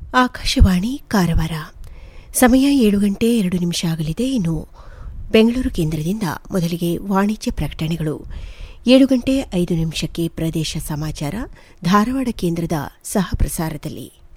ಆಕಾಶವಾಣಿ ಕಾರವಾರ. ಸಮಯ 7:02 ಆಗಲಿದೆ. ಇನ್ನು ಬೆಂಗಳೂರು ಕೇಂದ್ರದಿಂದ ಮೊದಲಿಗೆ ವಾಣಿಜ್ಯ ಪ್ರಕಟಣೆಗಳು. 7:05 ಪ್ರದೇಶ ಸಮಾಚಾರ ಧಾರವಾಡ ಕೇಂದ್ರದ ಸಹ ಪ್ರಸಾರದಲ್ಲಿ.